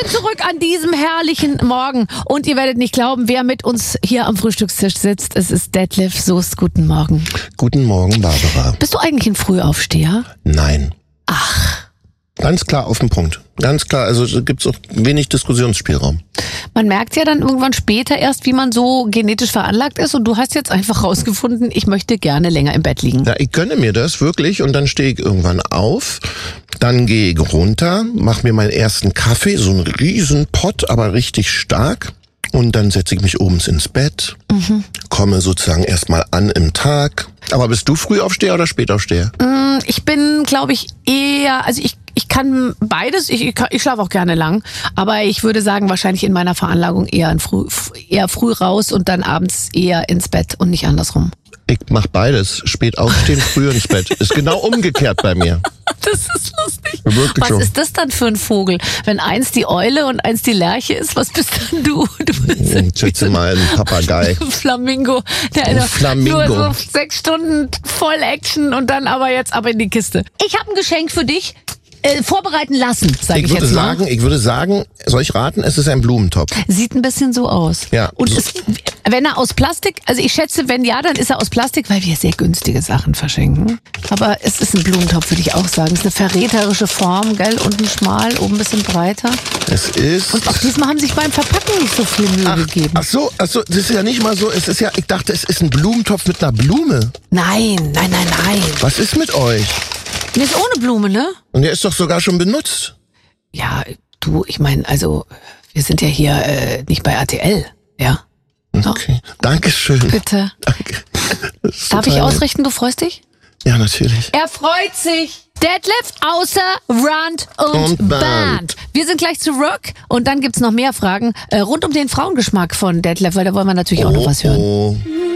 sind zurück an diesem herrlichen Morgen. Und ihr werdet nicht glauben, wer mit uns hier am Frühstückstisch sitzt. Es ist Detlef Soest. Guten Morgen. Guten Morgen, Barbara. Bist du eigentlich ein Frühaufsteher? Nein. Ach. Ganz klar auf den Punkt. Ganz klar, also gibt's auch wenig Diskussionsspielraum. Man merkt ja dann irgendwann später erst, wie man so genetisch veranlagt ist. Und du hast jetzt einfach rausgefunden, ich möchte gerne länger im Bett liegen. Ja, ich gönne mir das wirklich und dann stehe ich irgendwann auf, dann gehe ich runter, mache mir meinen ersten Kaffee, so einen riesen Pott, aber richtig stark. Und dann setze ich mich abends ins Bett, komme sozusagen erstmal an im Tag. Aber bist du Frühaufsteher oder Spätaufsteher? Ich bin, glaube ich, eher, also ich kann beides, ich schlafe auch gerne lang, aber ich würde sagen, wahrscheinlich in meiner Veranlagung eher früh raus und dann abends eher ins Bett und nicht andersrum. Ich mach beides. Spät aufstehen, früh ins Bett. Ist genau umgekehrt bei mir. Das ist lustig. Wirklich Was so. ist das dann für ein Vogel? Wenn eins die Eule und eins die Lerche ist, was bist dann du? Du bist Schätze mal ein Papagei. Flamingo. Der Flamingo. Nur so 6 Stunden voll Action und dann aber jetzt ab in die Kiste. Ich habe ein Geschenk für dich. Vorbereiten lassen, sage ich jetzt mal. Ich würde sagen, soll ich raten, es ist ein Blumentopf. Sieht ein bisschen so aus. Ja. Und wenn er aus Plastik, also ich schätze, wenn ja, dann ist er aus Plastik, weil wir sehr günstige Sachen verschenken. Aber es ist ein Blumentopf, würde ich auch sagen. Es ist eine verräterische Form, gell? Unten schmal, oben ein bisschen breiter. Es ist... Und auch diesmal haben sich beim Verpacken nicht so viel Mühe gegeben. Ach so, das ist ja nicht mal so, es ist ja, ich dachte, es ist ein Blumentopf mit einer Blume. Nein. Was ist mit euch? Der ist ohne Blume, ne? Und der ist doch sogar schon benutzt. Ja, du, ich meine, also, wir sind ja hier nicht bei RTL, ja? Okay, Dankeschön. Bitte. Danke. Darf ich ausrichten, du freust dich? Ja, natürlich. Er freut sich. Detlef außer Rand und Band. Wir sind gleich zurück und dann gibt's noch mehr Fragen rund um den Frauengeschmack von Detlef, weil da wollen wir natürlich auch noch was hören.